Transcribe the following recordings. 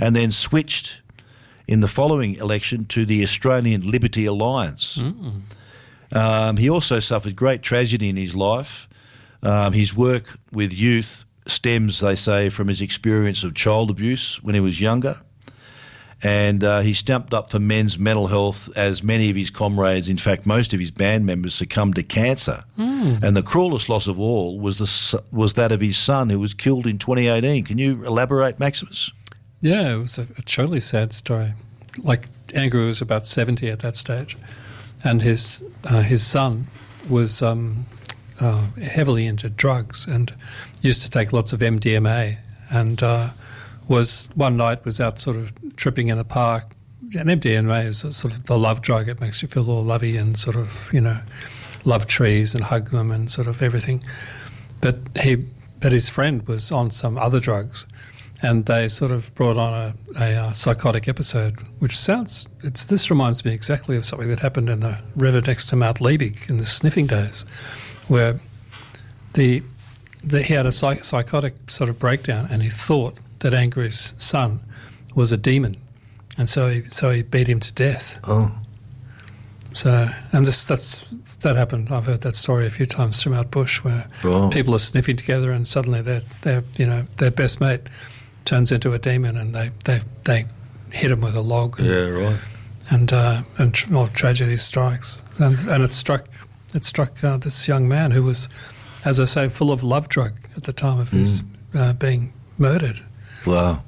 and then switched in the following election to the Australian Liberty Alliance. He also suffered great tragedy in his life. His work with youth stems, they say, from his experience of child abuse when he was younger. And he stumped up for men's mental health as many of his comrades, in fact most of his band members, succumbed to cancer. And the cruelest loss of all was that of his son, who was killed in 2018. Can you elaborate, Maximus? Yeah, it was a truly sad story. Like, Andrew was about 70 at that stage, and his son was heavily into drugs and used to take lots of MDMA, and one night was out sort of tripping in the park. And MDMA is sort of the love drug. It makes you feel all lovey and sort of, love trees and hug them and sort of everything. But his friend was on some other drugs, and they sort of brought on a psychotic episode, this reminds me exactly of something that happened in the river next to Mount Liebig in the sniffing days, where he had a psychotic sort of breakdown, and he thought that Angry's son was a demon, and so he beat him to death. Oh. So, and that happened. I've heard that story a few times throughout bush, where people are sniffing together, and suddenly their best mate turns into a demon, and they hit him with a log. Yeah, right. And tragedy strikes, and it struck this young man who was, as I say, full of love drug at the time of his being murdered. Wow.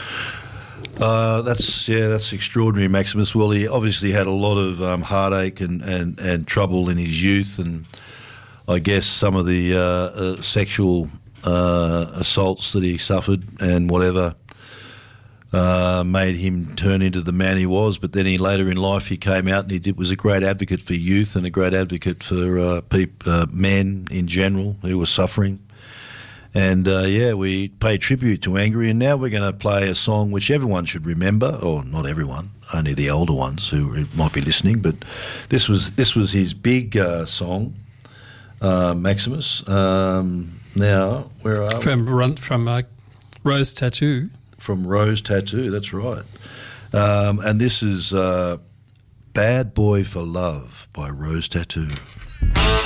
That's extraordinary, Maximus. Well, he obviously had a lot of heartache and trouble in his youth, and I guess some of the sexual assaults that he suffered and whatever made him turn into the man he was. But then later in life he came out and was a great advocate for youth and a great advocate for men in general who were suffering. And, we pay tribute to Angry, and now we're going to play a song which everyone should remember, or not everyone, only the older ones who might be listening, but this was his big song, Maximus. Now, where are we? From Rose Tattoo. From Rose Tattoo, that's right. And this is Bad Boy for Love by Rose Tattoo.